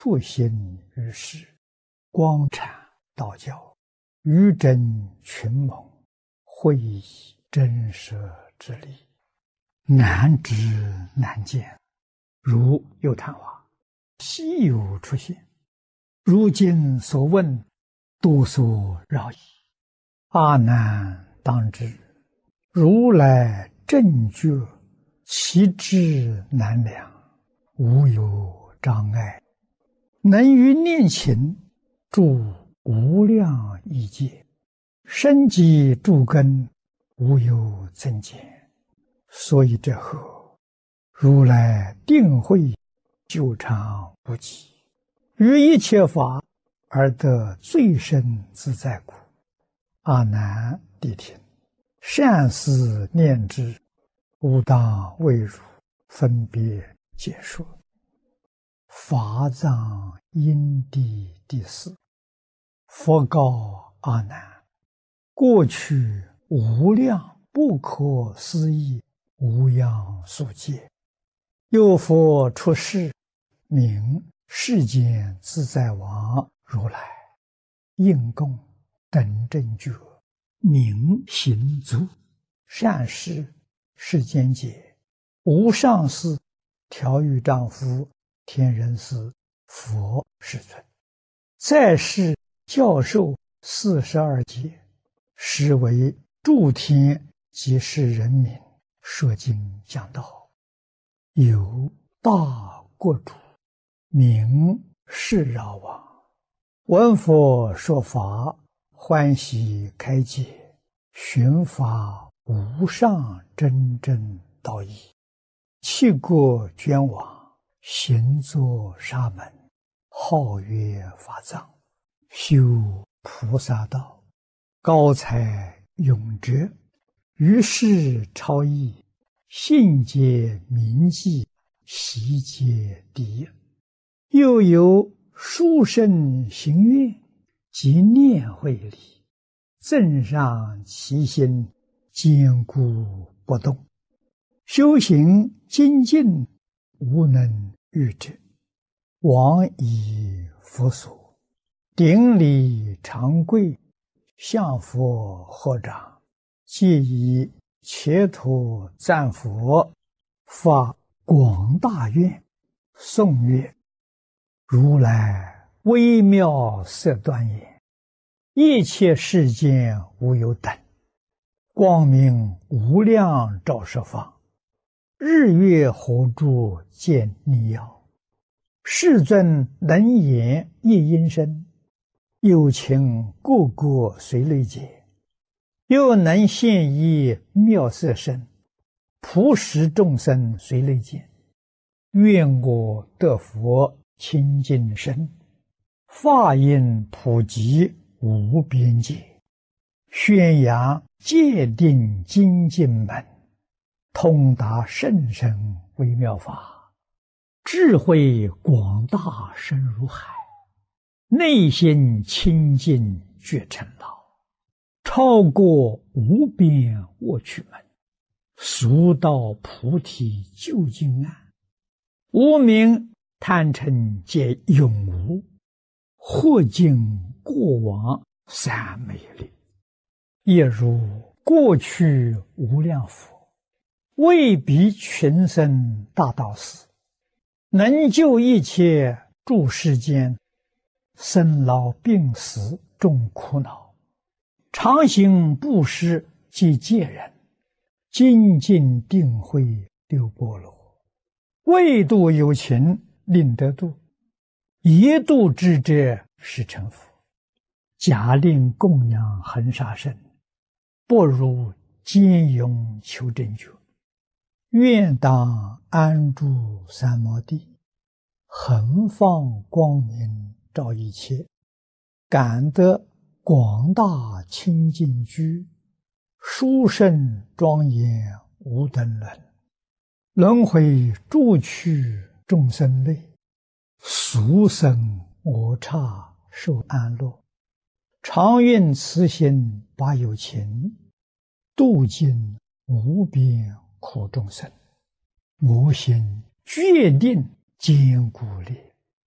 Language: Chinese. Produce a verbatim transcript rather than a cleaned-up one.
复兴于世，光阐道教，愚真群盟，会以真实之理，难知难见，如有昙花，稀有出现。如今所问，多所扰矣。阿难当知，如来正觉，其智难量，无有障碍，能于念勤住无量亿劫，生机诸根，无有增减。所以这后，如来定慧久长不极，于一切法而得最深自在故。阿难谛听，善思念之，吾当为汝分别解说。法藏因地第四。佛告阿难：过去无量不可思议无量数劫，有佛出世，名世间自在王如来，应供等正觉，明行足，善事世间解，无上士、调御丈夫、天人师、佛世尊，在世教授四十二劫，实为诸天及世人民说经讲道。有大国主，名释饶王，闻佛说法，欢喜开解，寻法无上真正道义，弃国捐往，行作沙门，号曰法藏，修菩萨道，高才永哲，于世超逸，信解明记，习皆第一。又有殊胜行愿及念慧理，增上其心，坚固不动，修行精进，无能御之。往以佛所，顶礼长跪，向佛合掌，皆以切土赞佛，发广大愿，颂曰：如来微妙色端严，一切世间无有等，光明无量照十方，日月火柱见逆耀，世尊能言一音声，有情个个随类解，又能现一妙色身，普使众生随类见。愿我得佛清净身，法音普及无边界，宣扬戒定精进门，通达甚深微妙法，智慧广大深如海，内心清净觉成老，超过无边卧趣门，速到菩提究竟岸，无明贪嗔皆永无，或尽过往三昧力。亦如过去无量佛，为彼群生大道士，能救一切诸世间生老病死众苦恼，常行布施及戒人，精进定慧六波罗，为度有情令得度，一度之者是成佛。假令供养恒沙身，不如坚勇求真觉。愿当安住三摩地，恒放光明照一切，感得广大清净居，殊胜庄严无等伦，轮回诸趣众生类，俗生我刹受安乐，常愿慈心把有情，度尽无边苦众生。我心决定坚固力，